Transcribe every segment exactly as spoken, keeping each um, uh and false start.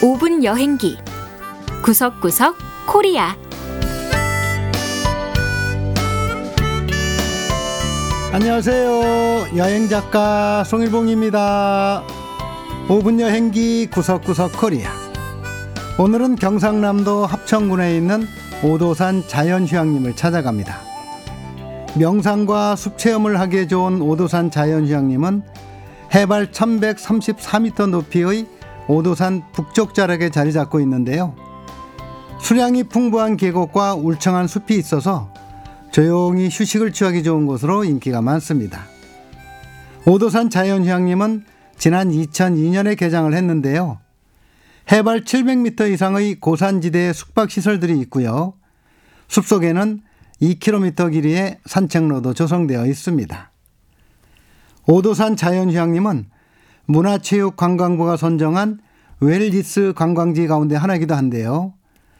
오 분 여행기 구석구석 코리아. 안녕하세요. 여행작가 송일봉입니다. 오 분 여행기 구석구석 코리아. 오늘은 경상남도 합천군에 있는 오도산 자연휴양림을 찾아갑니다. 명상과 숲체험을 하기에 좋은 오도산 자연휴양림은 해발 천백삼십사 미터 높이의 오도산 북쪽 자락에 자리 잡고 있는데요. 수량이 풍부한 계곡과 울창한 숲이 있어서 조용히 휴식을 취하기 좋은 곳으로 인기가 많습니다. 오도산 자연휴양림은 지난 이천이 년에 개장을 했는데요. 해발 칠백 미터 이상의 고산지대에 숙박시설들이 있고요. 숲속에는 이 킬로미터 길이의 산책로도 조성되어 있습니다. 오도산 자연휴양림은 문화체육관광부가 선정한 웰니스 관광지 가운데 하나이기도 한데요.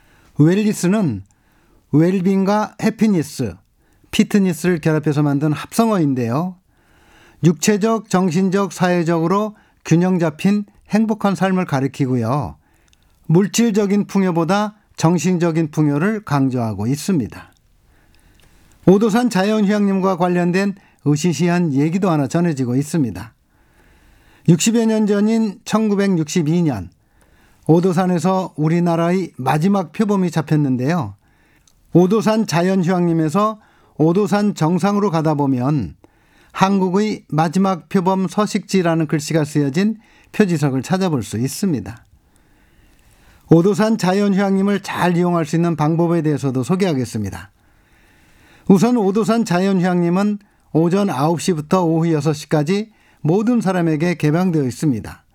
웰니스는 웰빙과 해피니스, 피트니스를 결합해서 만든 합성어인데요. 육체적, 정신적, 사회적으로 균형 잡힌 행복한 삶을 가리키고요. 물질적인 풍요보다 정신적인 풍요를 강조하고 있습니다. 오도산 자연휴양림과 관련된 으시시한 얘기도 하나 전해지고 있습니다. 육십여 년 전인 천구백육십이 년 오도산에서 우리나라의 마지막 표범이 잡혔는데요. 오도산 자연휴양림에서 오도산 정상으로 가다 보면 한국의 마지막 표범 서식지라는 글씨가 쓰여진 표지석을 찾아볼 수 있습니다. 오도산 자연휴양림을 잘 이용할 수 있는 방법에 대해서도 소개하겠습니다. 우선 오도산 자연휴양림은 오전 아홉 시부터 오후 여섯 시까지 모든 사람에게 개방되어 있습니다.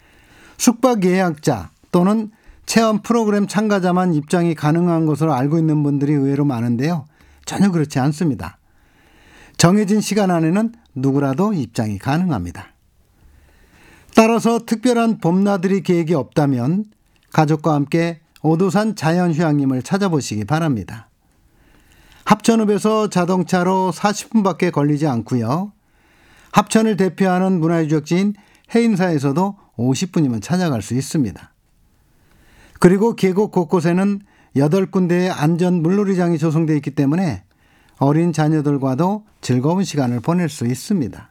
숙박 예약자 또는 체험 프로그램 참가자만 입장이 가능한 것으로 알고 있는 분들이 의외로 많은데요. 전혀 그렇지 않습니다. 정해진 시간 안에는 누구라도 입장이 가능합니다. 따라서 특별한 봄나들이 계획이 없다면 가족과 함께 오도산 자연휴양림을 찾아보시기 바랍니다. 합천읍에서 자동차로 사십 분밖에 걸리지 않고요. 합천을 대표하는 문화유적지인 해인사에서도 오십 분이면 찾아갈 수 있습니다. 그리고 계곡 곳곳에는 여덟 군데의 안전 물놀이장이 조성되어 있기 때문에 어린 자녀들과도 즐거운 시간을 보낼 수 있습니다.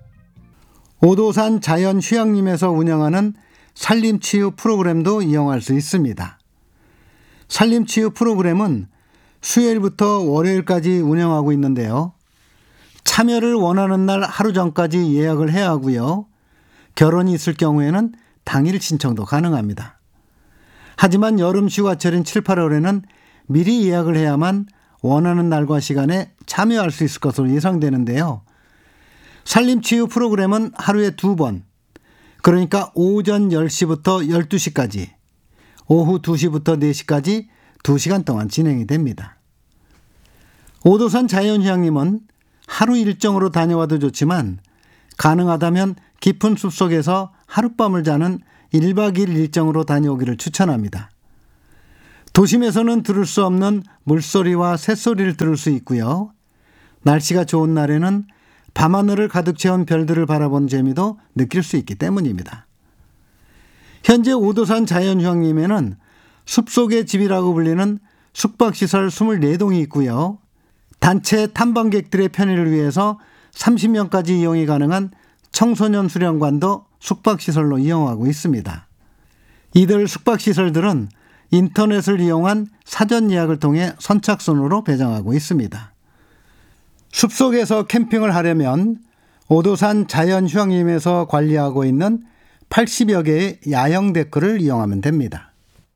오도산 자연휴양림에서 운영하는 산림치유 프로그램도 이용할 수 있습니다. 산림치유 프로그램은 수요일부터 월요일까지 운영하고 있는데요. 참여를 원하는 날 하루 전까지 예약을 해야 하고요. 결혼이 있을 경우에는 당일 신청도 가능합니다. 하지만 여름 휴가철인 칠, 팔월에는 미리 예약을 해야만 원하는 날과 시간에 참여할 수 있을 것으로 예상되는데요. 산림치유 프로그램은 하루에 두 번, 그러니까 오전 열 시부터 열두 시까지, 오후 두 시부터 네 시까지 두 시간 동안 진행이 됩니다. 오도산 자연휴양림은 하루 일정으로 다녀와도 좋지만 가능하다면 깊은 숲속에서 하룻밤을 자는 일 박 이 일 일정으로 다녀오기를 추천합니다. 도심에서는 들을 수 없는 물소리와 새소리를 들을 수 있고요. 날씨가 좋은 날에는 밤하늘을 가득 채운 별들을 바라보는 재미도 느낄 수 있기 때문입니다. 현재 오도산 자연휴양림에는 숲속의 집이라고 불리는 숙박시설 이십사 동이 있고요. 단체 탐방객들의 편의를 위해서 삼십 명까지 이용이 가능한 청소년 수련관도 숙박시설로 이용하고 있습니다. 이들 숙박시설들은 인터넷을 이용한 사전 예약을 통해 선착순으로 배정하고 있습니다. 숲속에서 캠핑을 하려면 오도산 자연휴양림에서 관리하고 있는 팔십여 개의 야영 데크를 이용하면 됩니다.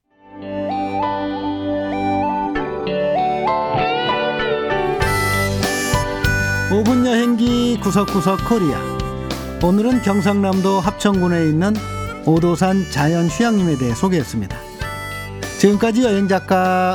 오 분 여행기 구석구석 코리아. 오늘은 경상남도 합천군에 있는 오도산 자연휴양림에 대해 소개했습니다. 지금까지 여행작가